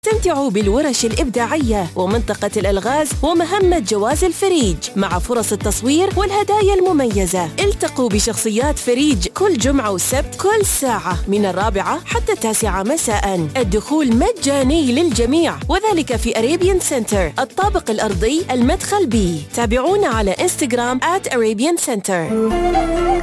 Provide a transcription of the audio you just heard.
استمتعوا بالورش الإبداعية ومنطقة الألغاز ومهمة جواز الفريج مع فرص التصوير والهدايا المميزة. التقوا بشخصيات فريج كل جمعة وسبت كل ساعة من 4 حتى 9 مساء. الدخول مجاني للجميع، وذلك في أريبيان سنتر الطابق الأرضي المدخل B. تابعونا على إنستغرام @Arabian Center.